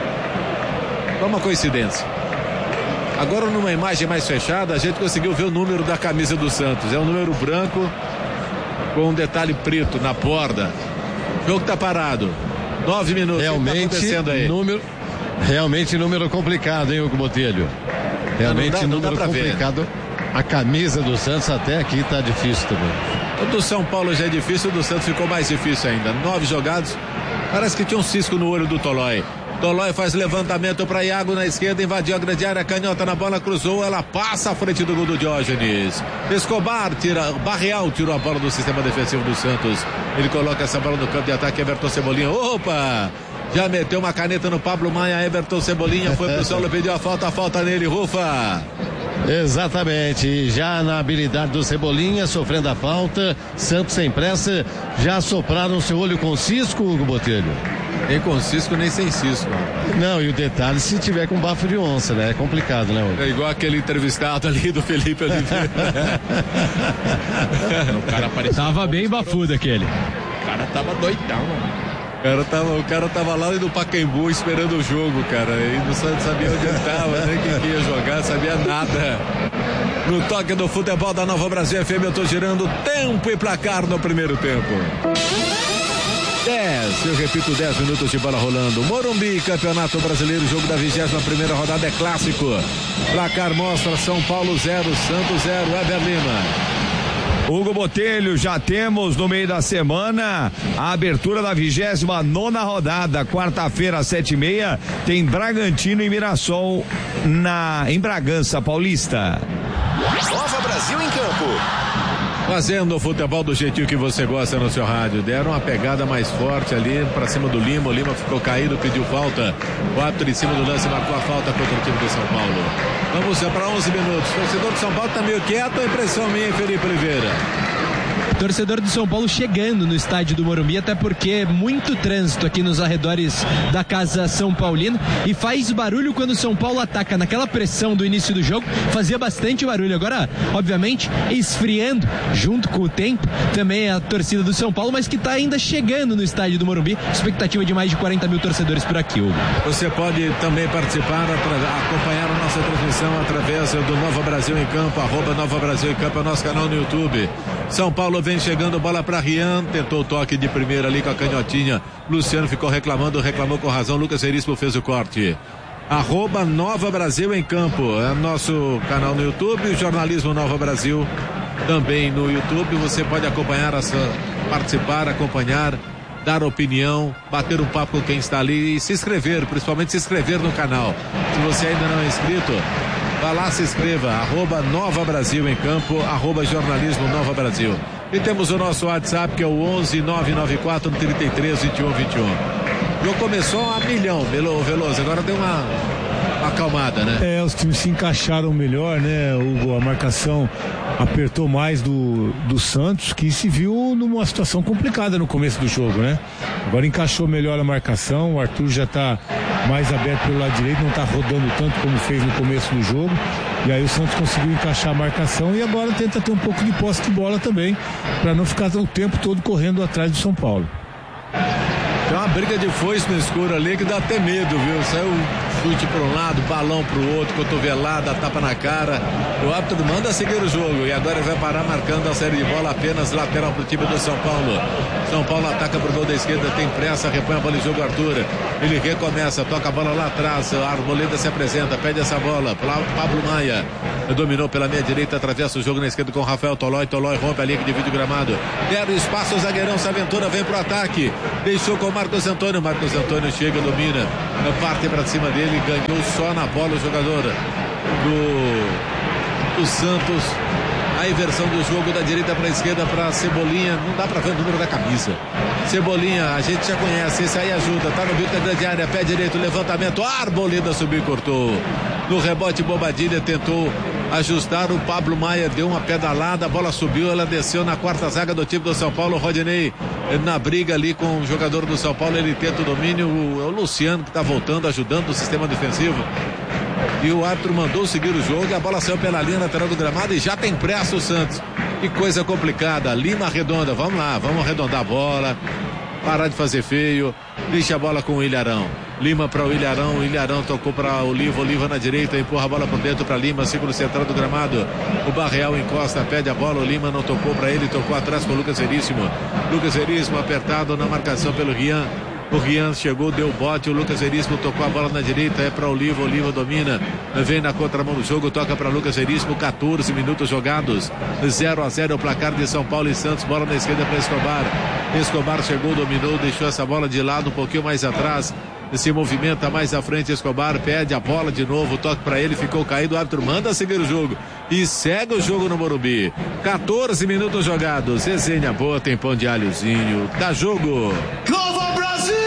É uma coincidência. Agora, numa imagem mais fechada, a gente conseguiu ver o número da camisa do Santos. É um número branco com um detalhe preto na borda. O jogo tá parado. 9 minutos. Realmente, o que tá acontecendo aí? Realmente número complicado, hein, Hugo Botelho? Realmente não dá número pra complicado. A camisa do Santos até aqui tá difícil também. O do São Paulo já é difícil, o do Santos ficou mais difícil ainda. 9 jogados. Parece que tinha um cisco no olho do Tolói. Tolói faz levantamento para Iago na esquerda, invadiu a grande área, canhota na bola, cruzou, ela passa à frente do gol do Diógenes. Escobar Barreal tirou a bola do sistema defensivo do Santos. Ele coloca essa bola no campo de ataque, Everton Cebolinha. Opa! Já meteu uma caneta no Pablo Maia, Everton Cebolinha foi pro solo, pediu a falta nele, Rufa. Exatamente, já na habilidade do Cebolinha, sofrendo a falta, Santos sem pressa, já sopraram seu olho com cisco, Hugo Botelho? Nem com cisco, nem sem cisco. Não, e o detalhe, se tiver com bafo de onça, né? É complicado, né, Hugo? É igual aquele entrevistado ali do Felipe Oliveira. O cara tava bem bafudo aquele. O cara tava doidão, mano. O cara tava lá no Pacaembu esperando o jogo, cara. E não sabia onde ele tava, nem quem ia jogar, sabia nada. No toque do futebol da Nova Brasil FM, eu tô girando tempo e placar no primeiro tempo. 10 minutos de bola rolando. Morumbi, Campeonato Brasileiro, jogo da 21ª rodada é clássico. Placar mostra São Paulo 0, Santos 0, Eber Lima. Hugo Botelho, já temos no meio da semana a abertura da 29ª rodada, quarta-feira às 7h30, tem Bragantino e Mirassol em Bragança Paulista. Nova Brasil em campo. Fazendo o futebol do jeitinho que você gosta no seu rádio. Deram uma pegada mais forte ali pra cima do Lima. O Lima ficou caído, pediu falta. O árbitro em cima do lance marcou a falta contra o time do São Paulo. Vamos para 11 minutos. O torcedor do São Paulo tá meio quieto. A impressão minha, Felipe Oliveira. Torcedor do São Paulo chegando no estádio do Morumbi, até porque muito trânsito aqui nos arredores da Casa São Paulina, e faz barulho quando o São Paulo ataca. Naquela pressão do início do jogo, fazia bastante barulho. Agora, obviamente, esfriando junto com o tempo, também a torcida do São Paulo, mas que está ainda chegando no estádio do Morumbi. Expectativa de mais de 40 mil torcedores por aqui, Hugo. Você pode também participar, acompanhar a nossa transmissão através do Nova Brasil em Campo, @Nova Brasil em Campo, é o nosso canal no YouTube. São Paulo vem chegando, bola para Rian, tentou o toque de primeira ali com a canhotinha. Luciano ficou reclamou com razão. Lucas Veríssimo fez o corte. @Nova Brasil em Campo, é nosso canal no YouTube, o Jornalismo Nova Brasil também no YouTube. Você pode acompanhar, participar, acompanhar, dar opinião, bater um papo com quem está ali e se inscrever, principalmente se inscrever no canal. Se você ainda não é inscrito, vá lá, se inscreva, @Nova Brasil em Campo, @Jornalismo Nova Brasil. E temos o nosso WhatsApp, que é o 11 994 33 21 21. O jogo começou a milhão, Veloso, agora deu uma acalmada, né? Os times se encaixaram melhor, né, Hugo? A marcação apertou mais do Santos, que se viu numa situação complicada no começo do jogo, né? Agora encaixou melhor a marcação, o Arthur já está mais aberto pelo lado direito, não está rodando tanto como fez no começo do jogo, e aí o Santos conseguiu encaixar a marcação e agora tenta ter um pouco de posse de bola também, para não ficar o tempo todo correndo atrás do São Paulo. Tem uma briga de foice no escuro ali que dá até medo, viu? Saiu chute para um lado, balão para o outro, cotovelada, tapa na cara. O árbitro manda seguir o jogo e agora vai parar marcando a série de bola, apenas lateral para o time do São Paulo. São Paulo ataca para o gol da esquerda, tem pressa, repõe a bola em jogo Arthur. Ele recomeça, toca a bola lá atrás, a Arboleda se apresenta, pede essa bola. Pablo Maia dominou pela meia direita, atravessa o jogo na esquerda com Rafael Tolói rompe a linha que divide o gramado. Deram espaço, o zagueirão Saventura vem pro ataque, deixou com o Marcos Antônio chega, domina, parte para cima dele, ganhou só na bola o jogador do Santos. A inversão do jogo da direita para a esquerda para Cebolinha, não dá para ver o número da camisa. Cebolinha, a gente já conhece, esse aí ajuda, tá no bico da grande área, pé direito, levantamento, Arboleda subiu e cortou. No rebote, Bobadilha tentou ajustar, o Pablo Maia deu uma pedalada, a bola subiu, ela desceu na quarta zaga do time do São Paulo. Rodinei na briga ali com o jogador do São Paulo, ele tenta o domínio, o Luciano que está voltando, ajudando o sistema defensivo. E o árbitro mandou seguir o jogo e a bola saiu pela linha lateral do gramado e já tem pressa o Santos. Que coisa complicada, Lima arredonda, vamos lá, vamos arredondar a bola, parar de fazer feio, deixa a bola com o Ilharão. Lima para o Ilharão tocou para Oliva na direita, empurra a bola por dentro para Lima, círculo central do gramado. O Barreal encosta, pede a bola, o Lima não tocou para ele, tocou atrás com o Lucas Veríssimo. Lucas Veríssimo apertado na marcação pelo Rian. O Rian chegou, deu bote, o Lucas Veríssimo tocou a bola na direita, é para Oliva domina, vem na contramão do jogo, toca para Lucas Veríssimo, 14 minutos jogados, 0-0 o placar de São Paulo e Santos, bola na esquerda para Escobar chegou, dominou, deixou essa bola de lado, um pouquinho mais atrás, se movimenta mais à frente, Escobar perde a bola de novo, toque para ele, ficou caído, o árbitro manda seguir o jogo e segue o jogo no Morumbi. 14 minutos jogados, resenha boa, tem pão de alhozinho, dá jogo. Nova Brasil!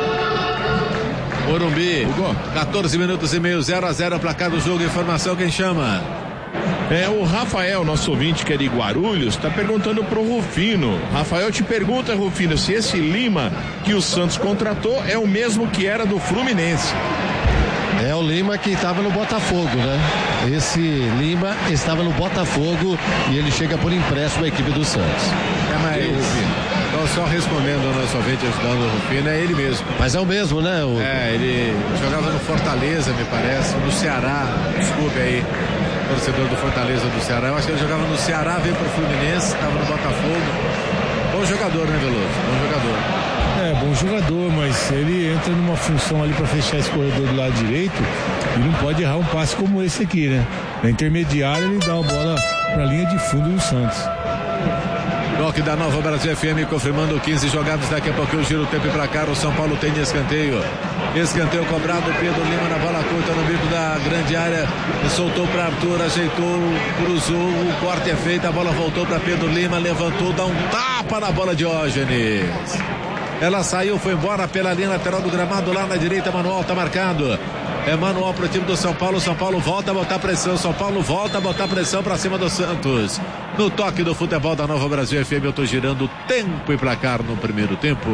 Morumbi, 14 minutos e meio, 0-0 placar do jogo, informação, quem chama? É o Rafael, nosso ouvinte que é de Guarulhos, está perguntando pro Rufino. Rafael te pergunta, Rufino, se esse Lima que o Santos contratou é o mesmo que era do Fluminense. É o Lima que estava no Botafogo, né? Esse Lima estava no Botafogo e ele chega por empréstimo à equipe do Santos. Então, só respondendo ao nosso ouvinte, ajudando o Rufino, é ele mesmo. Mas é o mesmo, né? Ele jogava no Fortaleza, me parece, no Ceará, desculpe aí, torcedor do Fortaleza do Ceará. Eu acho que ele jogava no Ceará, veio pro Fluminense, estava no Botafogo. Bom jogador, né, Veloso? Bom jogador. Bom jogador, mas ele entra numa função ali para fechar esse corredor do lado direito e não pode errar um passe como esse aqui, né? Na intermediária ele dá a bola para a linha de fundo do Santos. Toque da Nova Brasil FM confirmando 15 jogados, daqui a pouco eu giro o tempo para cá, o São Paulo tem escanteio. Escanteio cobrado, Pedro Lima na bola curta no bico da grande área, soltou para Arthur, ajeitou, cruzou, o corte é feito, a bola voltou para Pedro Lima, levantou, dá um tapa na bola de Diógenes. Ela saiu, foi embora pela linha lateral do gramado, lá na direita, Manuel tá marcado. É manual pro time do São Paulo volta a botar pressão, São Paulo volta a botar pressão para cima do Santos. No toque do futebol da Nova Brasil FM, eu tô girando tempo e placar no primeiro tempo.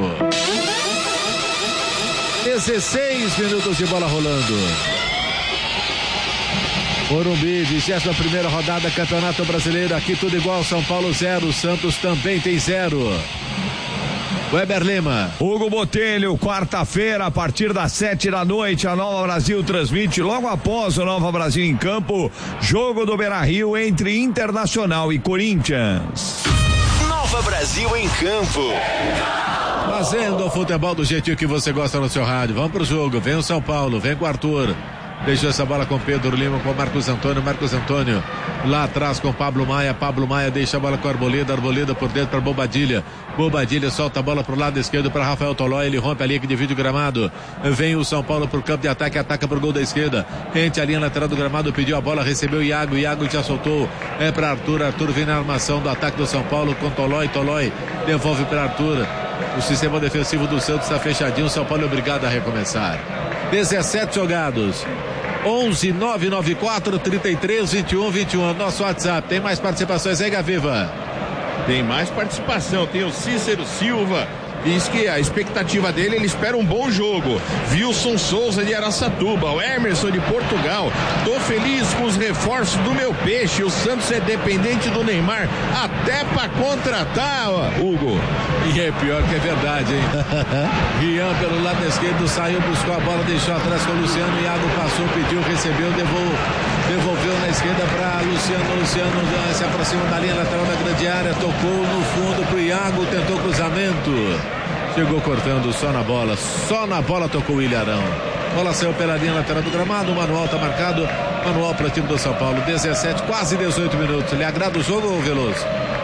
16 minutos de bola rolando. Morumbi, 21ª rodada, Campeonato Brasileiro. Aqui tudo igual, São Paulo 0, Santos também tem 0. Weber Lima. Hugo Botelho, quarta-feira, a partir das 7 da noite, a Nova Brasil transmite, logo após o Nova Brasil em campo, jogo do Beira-Rio entre Internacional e Corinthians. Nova Brasil em campo. Fazendo o futebol do jeitinho que você gosta no seu rádio. Vamos pro jogo, vem o São Paulo, vem com o Arthur. Deixou essa bola com Pedro Lima, com Marcos Antônio lá atrás com Pablo Maia deixa a bola com Arboleda por dentro para Bobadilha solta a bola pro lado esquerdo para Rafael Tolói, ele rompe a linha que divide o gramado, vem o São Paulo pro campo de ataque, ataca pro gol da esquerda, entre a linha lateral do gramado, pediu a bola, recebeu Iago já soltou, é para Arthur vem na armação do ataque do São Paulo com Tolói devolve para Arthur. O sistema defensivo do Santos está fechadinho, o São Paulo é obrigado a recomeçar. 17 jogados. 11 994 33 21 21. Nosso WhatsApp. Tem mais participações aí, Gaviva? Tem mais participação. Tem o Cícero Silva. Diz que a expectativa dele, ele espera um bom jogo. Wilson Souza de Araçatuba, o Emerson de Portugal. Tô feliz com os reforços do meu peixe. O Santos é dependente do Neymar até pra contratar, Hugo. E é pior que é verdade, hein? Rian pelo lado esquerdo saiu, buscou a bola, deixou atrás com o Luciano. Iago passou, pediu, recebeu, devolveu na esquerda para Luciano se aproxima da linha lateral da grande área, tocou no fundo pro Iago, tentou cruzamento, chegou cortando só na bola tocou o Ilharão. Bola saiu pela linha lateral do gramado, o manual tá marcado, manual para o time do São Paulo. 17, quase 18 minutos. Lhe agrada o jogo, Veloso?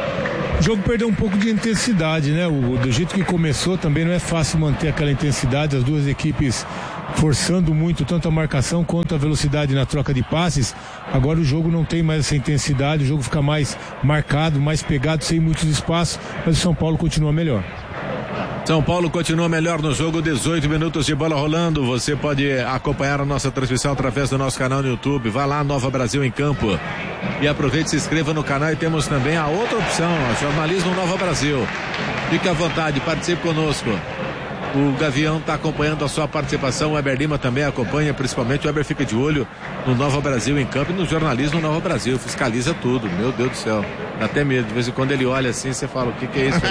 O jogo perdeu um pouco de intensidade, né? Do jeito que começou também não é fácil manter aquela intensidade, as duas equipes forçando muito tanto a marcação quanto a velocidade na troca de passes. Agora o jogo não tem mais essa intensidade, o jogo fica mais marcado, mais pegado, sem muitos espaços, mas o São Paulo continua melhor. São Paulo continua melhor no jogo, 18 minutos de bola rolando. Você pode acompanhar a nossa transmissão através do nosso canal no YouTube. Vá lá, Nova Brasil em Campo. E aproveite, se inscreva no canal, e temos também a outra opção, Jornalismo Nova Brasil. Fique à vontade, participe conosco. O Gavião está acompanhando a sua participação, o Weber Lima também acompanha, principalmente o Weber fica de olho no Nova Brasil em Campo e no Jornalismo Nova Brasil, fiscaliza tudo, meu Deus do céu, dá até medo, de vez em quando ele olha assim, você fala, o que é isso?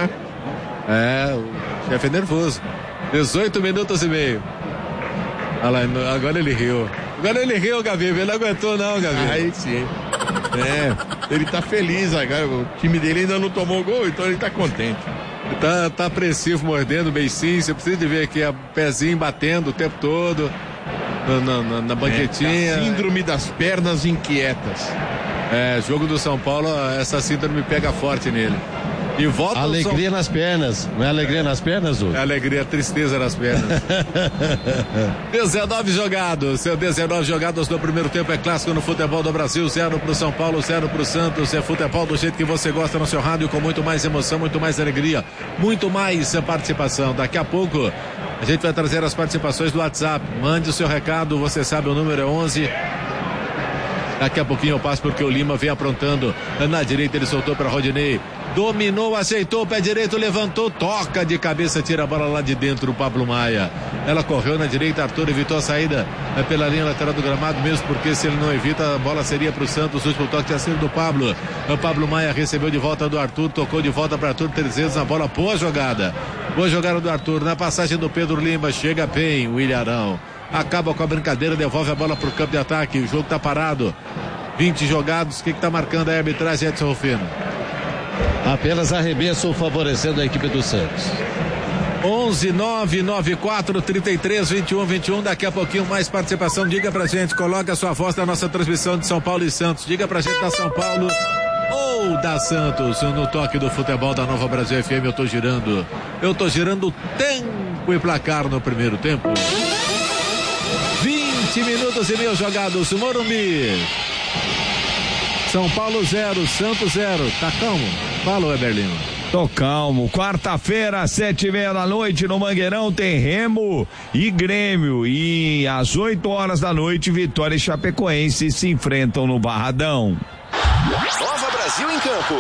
O chefe é nervoso. 18 minutos e meio. Olha lá, agora ele riu, Gavi, ele não aguentou não, Gavi. Aí sim. Ele tá feliz agora, o time dele ainda não tomou gol, então ele tá contente. Tá apreensivo, mordendo bem sim. Você precisa de ver aqui a pezinho batendo o tempo todo na banquetinha. A síndrome das pernas inquietas. Jogo do São Paulo, essa síndrome pega forte nele. E volta alegria nas pernas. Não é alegria nas pernas, Hugo? É alegria, tristeza nas pernas. 19 jogados. 19 jogados no primeiro tempo. É clássico no futebol do Brasil. 0 pro São Paulo, 0 pro Santos. É futebol do jeito que você gosta no seu rádio, com muito mais emoção, muito mais alegria, muito mais participação. Daqui a pouco a gente vai trazer as participações do WhatsApp. Mande o seu recado, você sabe, o número é 11. Daqui a pouquinho eu passo porque o Lima vem aprontando. Na direita ele soltou para Rodinei. Dominou, aceitou o pé direito, levantou, toca de cabeça, tira a bola lá de dentro o Pablo Maia. Ela correu na direita, Arthur evitou a saída pela linha lateral do gramado, mesmo porque se ele não evita, a bola seria para o Santos. O último toque tinha sido do Pablo. O Pablo Maia recebeu de volta do Arthur, tocou de volta para Arthur, 300 na bola, boa jogada do Arthur, na passagem do Pedro Lima, chega bem o Ilharão. Acaba com a brincadeira, devolve a bola para o campo de ataque, o jogo está parado. 20 jogados, o que está marcando a arbitragem, Edson Rufino? Apenas arremesso favorecendo a equipe do Santos. 11 994 33 21 21. Daqui a pouquinho mais participação. Diga pra gente, coloca a sua voz na nossa transmissão de São Paulo e Santos. Diga pra gente da São Paulo ou da Santos. No toque do futebol da Nova Brasil FM, eu tô girando tempo e placar no primeiro tempo. 20 minutos e meio jogados. Morumbi. São Paulo 0, Santos 0. Tá calmo? Fala, Weber Lima. Tô calmo. Quarta-feira, 7:30 da noite, no Mangueirão, tem Remo e Grêmio. E às 8 horas da noite, Vitória e Chapecoense se enfrentam no Barradão. Nova Brasil em campo.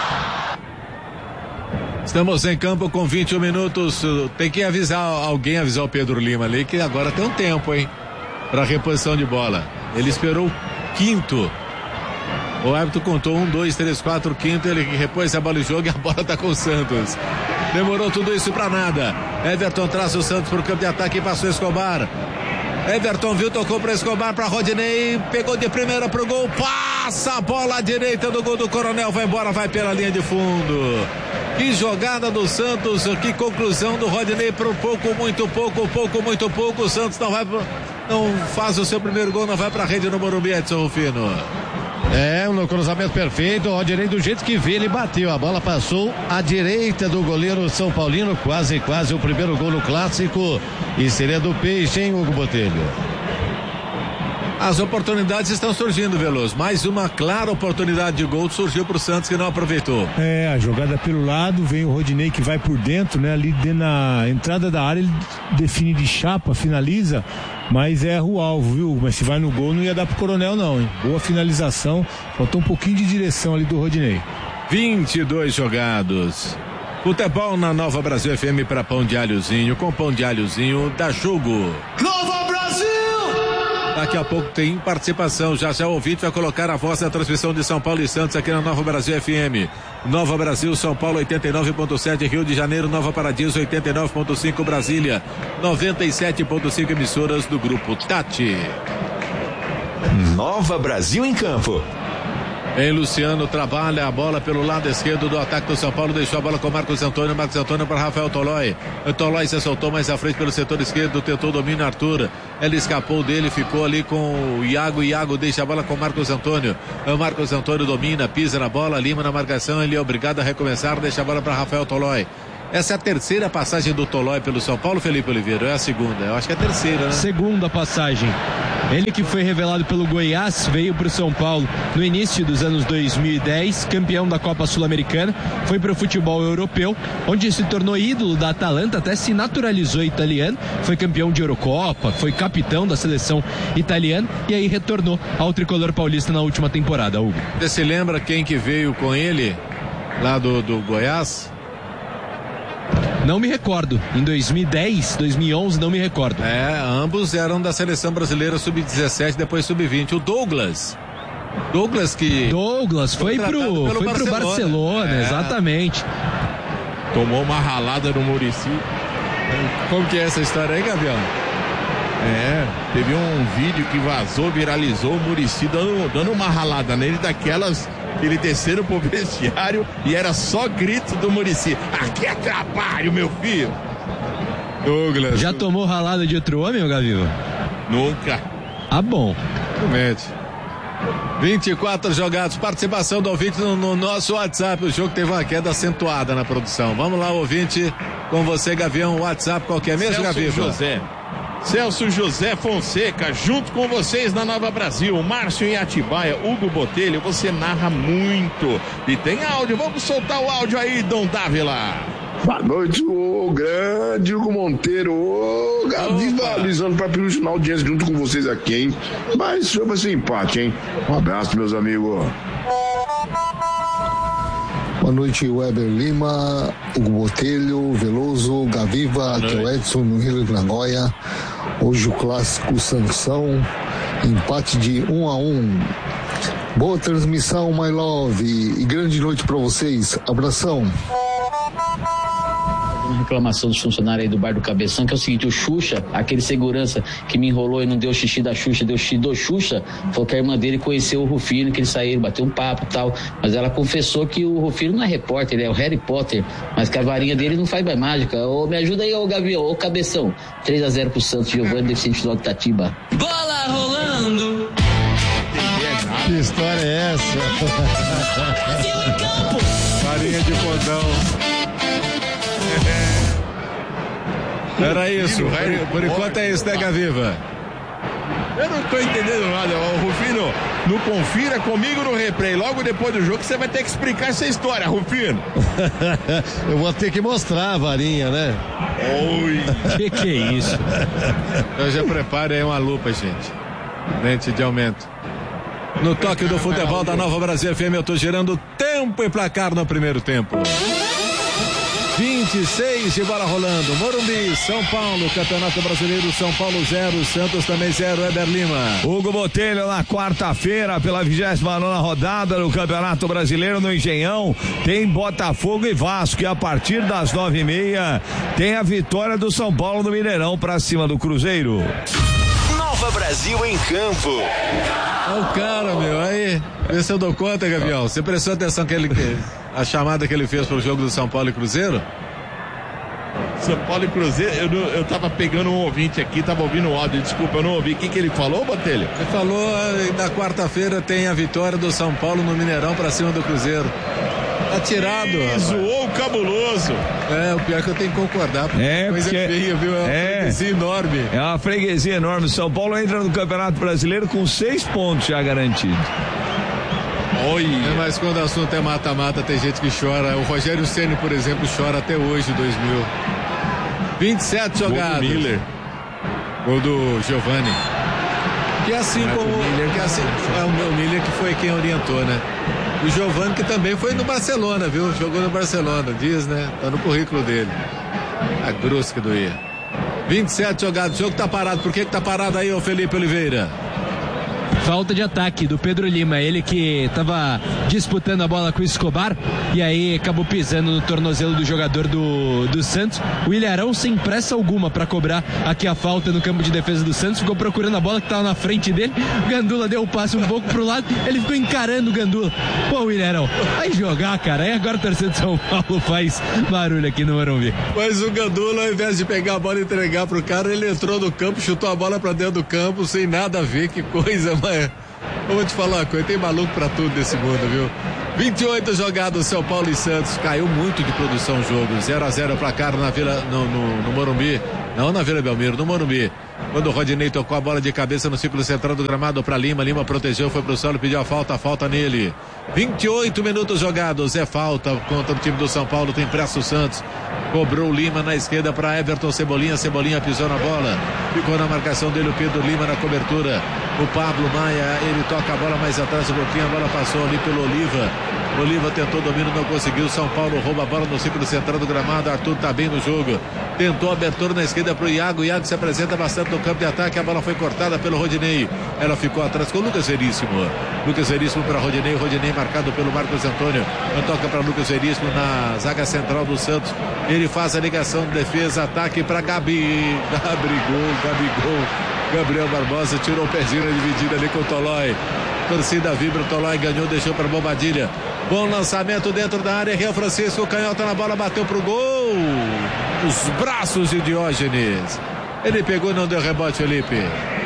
Estamos em campo com 21 minutos. Tem que avisar o Pedro Lima ali, que agora tem um tempo, hein? Para reposição de bola. Ele esperou o quinto. O árbitro contou 1, 2, 3, 4, quinto. Ele repôs a bola em jogo e a bola tá com o Santos. Demorou tudo isso pra nada. Everton traz o Santos pro campo de ataque e passou Escobar. Everton viu, tocou para Escobar, para Rodinei, pegou de primeira pro gol, passa a bola à direita do gol do Coronel, vai embora, vai pela linha de fundo. Que jogada do Santos, que conclusão do Rodinei pro muito pouco, o Santos não faz o seu primeiro gol, não vai pra rede no Morumbi, Edson Rufino. No cruzamento perfeito, o Rodinei do jeito que vê, ele bateu, a bola passou à direita do goleiro São Paulino, quase o primeiro gol no clássico, e seria do Peixe, hein, Hugo Botelho? As oportunidades estão surgindo, Veloso. Mais uma clara oportunidade de gol surgiu pro Santos que não aproveitou. A jogada pelo lado, vem o Rodinei que vai por dentro, né? Ali na entrada da área ele define de chapa, finaliza, mas erra o alvo, viu? Mas se vai no gol não ia dar pro Coronel não, hein? Boa finalização, faltou um pouquinho de direção ali do Rodinei. 22 jogados. Futebol na Nova Brasil FM para Pão de Alhozinho, com Pão de Alhozinho dá jogo. Nova Brasil! Daqui a pouco tem participação, já o ouvinte vai colocar a voz da transmissão de São Paulo e Santos aqui na Nova Brasil FM. Nova Brasil, São Paulo 89.7, Rio de Janeiro, Nova Paradiso 89.5, Brasília 97.5, emissoras do Grupo Tati. Nova Brasil em campo. Luciano trabalha a bola pelo lado esquerdo do ataque do São Paulo, deixou a bola com Marcos Antônio para Rafael Tolói. O Tolói se soltou mais à frente pelo setor esquerdo, tentou o domínio Arthur, ele escapou dele, ficou ali com o Iago deixa a bola com Marcos Antônio. O Marcos Antônio domina, pisa na bola, Lima na marcação, ele é obrigado a recomeçar, deixa a bola para Rafael Tolói. Essa é a terceira passagem do Tolói pelo São Paulo, Felipe Oliveira, é a segunda? Eu acho que é a terceira, né? Segunda passagem. Ele que foi revelado pelo Goiás, veio para o São Paulo no início dos anos 2010, campeão da Copa Sul-Americana, foi para o futebol europeu, onde se tornou ídolo da Atalanta, até se naturalizou italiano, foi campeão de Eurocopa, foi capitão da seleção italiana e aí retornou ao tricolor paulista na última temporada, Hugo. Você se lembra quem que veio com ele lá do Goiás? Não me recordo. Em 2010, 2011, não me recordo. Ambos eram da seleção brasileira sub-17, depois sub-20. O Douglas foi pro Barcelona, exatamente. Tomou uma ralada no Muricy. Como que é essa história aí, Gabriel? Teve um vídeo que vazou, viralizou, o Muricy dando uma ralada nele daquelas, ele descendo pro vestiário e era só grito do Muricy. Aqui é trabalho, meu filho. Douglas. Já tomou ralada de outro homem, ô Gaviva? Nunca. Ah, bom. Realmente. 24 jogados, participação do ouvinte no nosso WhatsApp. O jogo teve uma queda acentuada na produção. Vamos lá, ouvinte, com você, Gavião. WhatsApp, qual que é mesmo, Gaviva? Celso José Fonseca, junto com vocês na Nova Brasil. Márcio em Atibaia, Hugo Botelho, você narra muito. E tem áudio, vamos soltar o áudio aí, Dom Dávila. Boa noite, o grande Hugo Monteiro, o Gaviva, alisando para peluche na audiência junto com vocês aqui, hein? Mas o senhor vai ser empate, hein? Um abraço, meus amigos. Boa noite, Weber Lima, Hugo Botelho, Veloso, Gaviva, aqui é o Edson no Rio de Nagoya. Hoje o clássico Sansão, empate de 1-1. Boa transmissão, my love, e grande noite para vocês. Abração. Uma reclamação dos funcionários aí do bar do Cabeção, que é o seguinte: o Xuxa, aquele segurança que me enrolou e não deu xixi da Xuxa, deu xixi do Xuxa, falou que a irmã dele conheceu o Rufino, que eles saíram, bateu um papo e tal, mas ela confessou que o Rufino não é repórter, ele é o Harry Potter, mas que a varinha dele não faz mais mágica. Me ajuda aí, ô Gavião, ô Cabeção. 3-0 pro Santos, Giovanni, deficiente do Itatiba. Bola rolando. Que história é essa? Brasil em campo. Farinha de podão. Era isso, por enquanto é isso, né, Gaviva? Eu não tô entendendo nada, o Rufino, não confira comigo no replay, logo depois do jogo você vai ter que explicar essa história, Rufino. Eu vou ter que mostrar a varinha, né? Oi. Que é isso? Eu já preparo aí uma lupa, gente. Lente de aumento. No toque do futebol da Nova Brasil FM, eu tô gerando tempo e placar no primeiro tempo. 26 de bola rolando. Morumbi, São Paulo, Campeonato Brasileiro, São Paulo 0, Santos também 0, Weber Lima. Hugo Botelho na quarta-feira, pela 29ª rodada do Campeonato Brasileiro no Engenhão, tem Botafogo e Vasco, e a partir das 9h30 tem a vitória do São Paulo no Mineirão pra cima do Cruzeiro. Nova Brasil em campo. Olha o cara, meu, aí, vê se eu dou conta, Gavião. Você prestou atenção a chamada que ele fez pro jogo do São Paulo e Cruzeiro? São Paulo e Cruzeiro, eu tava pegando um ouvinte aqui, tava ouvindo o áudio, desculpa, eu não ouvi. O que ele falou, Botelho? Ele falou, na quarta-feira tem a vitória do São Paulo no Mineirão pra cima do Cruzeiro. Tá tirado, rapaz. Zoou o cabuloso. O pior é que eu tenho que concordar, coisa feia, viu? É uma freguesia enorme. É uma freguesia enorme. São Paulo entra no Campeonato Brasileiro com 6 pontos já garantidos. Mas quando o assunto é mata-mata, tem gente que chora. O Rogério Ceni, por exemplo, chora até hoje, 2000. 27 jogadas. Gol do Miller. Gol do Giovani. Que assim como... o Miller que foi quem orientou, né? O Giovani, que também foi no Barcelona, viu? Jogou no Barcelona, diz, né? Tá no currículo dele. A grossa que doía. 27 jogadas, o jogo tá parado. Por que tá parado aí, ô Felipe Oliveira? Falta de ataque do Pedro Lima, ele que estava disputando a bola com o Escobar e aí acabou pisando no tornozelo do jogador do Santos. O Ilharão, sem pressa alguma para cobrar aqui a falta no campo de defesa do Santos, ficou procurando a bola que estava na frente dele. O Gandula deu o passe um pouco pro lado, ele ficou encarando o Gandula. Pô, o Ilharão, vai jogar, cara. Aí agora o torcedor de São Paulo faz barulho aqui no Morumbi. Mas o Gandula, ao invés de pegar a bola e entregar pro cara, ele entrou no campo, chutou a bola para dentro do campo, sem nada a ver, que coisa, mas... Eu vou te falar uma coisa, tem maluco pra tudo nesse mundo, viu? 28 jogados, São Paulo e Santos. Caiu muito de produção o jogo. 0-0 placar na Vila, no Morumbi. Não na Vila Belmiro, no Morumbi. Quando o Rodinei tocou a bola de cabeça no círculo central do gramado para Lima. Lima protegeu, foi pro solo, pediu a falta nele. 28 minutos jogados. É falta contra o time do São Paulo. Tem pressa o Santos. Cobrou o Lima na esquerda para Everton Cebolinha. Cebolinha pisou na bola. Ficou na marcação dele o Pedro Lima na cobertura. O Pablo Maia, ele toca a bola mais atrás um pouquinho. A bola passou ali pelo Oliva. Oliva tentou domínio, não conseguiu. São Paulo rouba a bola no círculo central do gramado. Arthur tá bem no jogo. Tentou abertura na esquerda pro Iago. Iago se apresenta bastante no campo de ataque. A bola foi cortada pelo Rodinei. Ela ficou atrás com o Lucas Veríssimo. Lucas Veríssimo para Rodinei. Rodinei marcado pelo Marcos Antônio. Não toca para Lucas Veríssimo na zaga central do Santos. Ele faz a ligação de defesa. Ataque para Gabigol. Gabriel Barbosa tirou o pezinho na dividida ali com o Tolói. Torcida vibra, o Tolói ganhou, deixou para Bobadilha. Bom lançamento dentro da área. Rio Francisco, canhota na bola, bateu pro gol. Os braços de Diógenes. Ele pegou e não deu rebote, Felipe.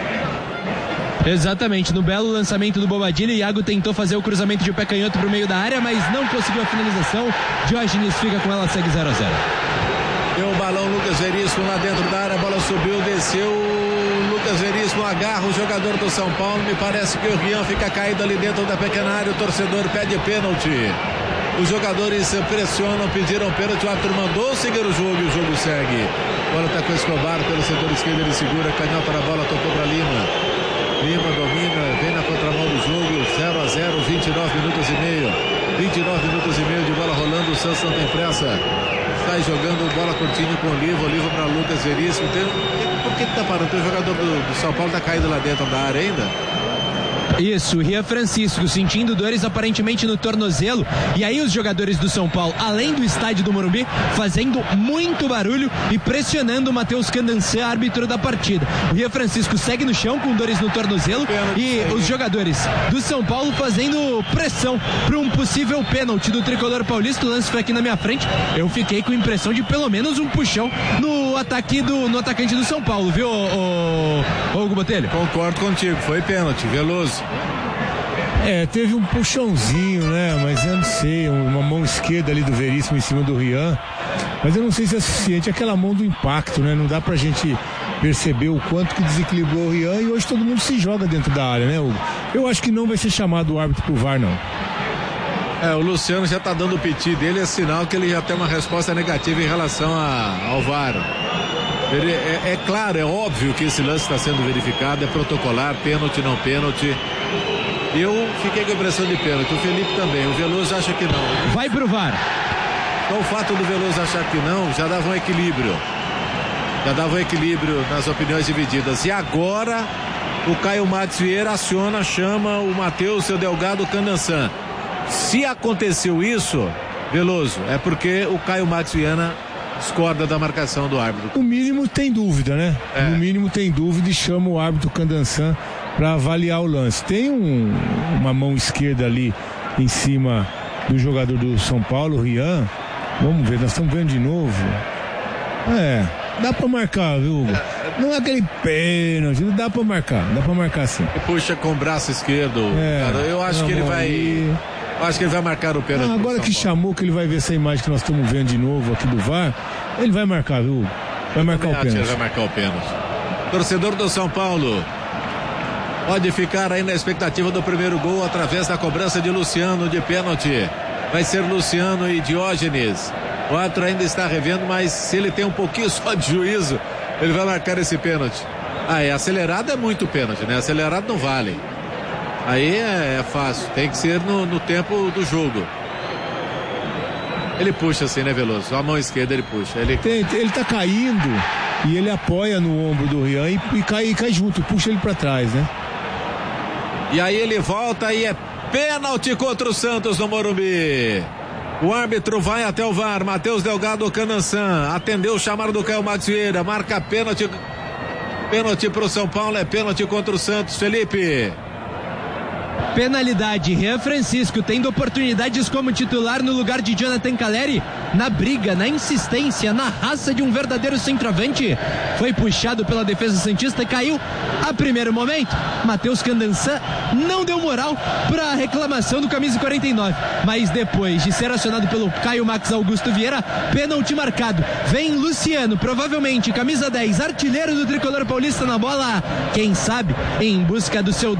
Exatamente, no belo lançamento do Bobadilha, Iago tentou fazer o cruzamento de pé canhoto pro meio da área, mas não conseguiu a finalização. Diógenes fica com ela, segue 0-0. Deu o balão, Lucas Veríssimo lá dentro da área, a bola subiu, desceu. Lucas Veríssimo agarra o jogador do São Paulo. Me parece que o Rian fica caído ali dentro da pequena área. O torcedor pede pênalti. Os jogadores pressionam, pediram pênalti. O árbitro mandou seguir o jogo e o jogo segue. A bola está com o Escobar pelo setor esquerdo. Ele segura, canhota na bola, tocou para Lima. Lima domina, vem na contramão do jogo. 0-0, 29 minutos e meio. 29 minutos e meio de bola rolando. O Santos não tem pressa. Sai jogando bola curtinho com o Oliva para Lucas Veríssimo. Por que tá parando? O jogador do São Paulo tá caído lá dentro da área ainda? Isso, Rian Francisco sentindo dores aparentemente no tornozelo, e aí os jogadores do São Paulo, além do estádio do Morumbi, fazendo muito barulho e pressionando o Matheus Candancé, árbitro da partida. O Rian Francisco segue no chão com dores no tornozelo e os jogadores do São Paulo fazendo pressão para um possível pênalti do tricolor paulista. O lance foi aqui na minha frente, eu fiquei com a impressão de pelo menos um puxão no atacante do São Paulo, viu, Hugo Botelho? Concordo contigo, foi pênalti, Veloso. Teve um puxãozinho, né? Mas eu não sei, uma mão esquerda ali do Veríssimo em cima do Rian. Mas eu não sei se é suficiente, aquela mão do impacto, né? Não dá pra gente perceber o quanto que desequilibrou o Rian, e hoje todo mundo se joga dentro da área, né, Hugo? Eu acho que não vai ser chamado o árbitro pro VAR, não. O Luciano já tá dando o piti dele, é sinal que ele já tem uma resposta negativa em relação ao VAR. É claro, é óbvio que esse lance está sendo verificado, é protocolar, pênalti, não pênalti. Eu fiquei com a impressão de pênalti, o Felipe também, o Veloso acha que não. Vai pro VAR. Então o fato do Veloso achar que não, já dava um equilíbrio. Já dava um equilíbrio nas opiniões divididas. E agora o Caio Max Vieira aciona, chama o Matheus, seu Delgado, Candansan. Se aconteceu isso, Veloso, é porque o Caio Max Vieira discorda da marcação do árbitro. No mínimo tem dúvida, né? No mínimo tem dúvida e chama o árbitro Candansan para avaliar o lance. Tem uma mão esquerda ali em cima do jogador do São Paulo, o Rian. Vamos ver, nós estamos vendo de novo. Dá pra marcar, viu, Hugo? Não é aquele pênalti, dá pra marcar sim. E puxa com o braço esquerdo, cara, eu acho que ele vai... Eu acho que ele vai marcar o pênalti. Agora que chamou, que ele vai ver essa imagem que nós estamos vendo de novo aqui do VAR, ele vai marcar, viu? Vai marcar o pênalti. Ele vai marcar o pênalti. Torcedor do São Paulo pode ficar aí na expectativa do primeiro gol através da cobrança de Luciano de pênalti. Vai ser Luciano e Diógenes. O árbitro ainda está revendo, mas se ele tem um pouquinho só de juízo, ele vai marcar esse pênalti. Acelerado é muito pênalti, né? Acelerado não vale. Aí é fácil, tem que ser no tempo do jogo. Ele puxa assim, né, Veloso? A mão esquerda ele puxa. Ele tá caindo e ele apoia no ombro do Rian e cai junto, puxa ele pra trás, né? E aí ele volta e é pênalti contra o Santos no Morumbi. O árbitro vai até o VAR, Matheus Delgado Candansan, atendeu o chamado do Caio Max Vieira, marca pênalti. Pênalti pro São Paulo, é pênalti contra o Santos, Felipe. Penalidade, Rian Francisco tendo oportunidades como titular no lugar de Jonathan Calleri, na briga, na insistência, na raça de um verdadeiro centroavante, foi puxado pela defesa santista e caiu a primeiro momento. Matheus Candansan não deu moral para a reclamação do camisa 49, mas depois de ser acionado pelo Caio Max Augusto Vieira, pênalti marcado. Vem Luciano, provavelmente camisa 10, artilheiro do tricolor paulista na bola, quem sabe em busca do seu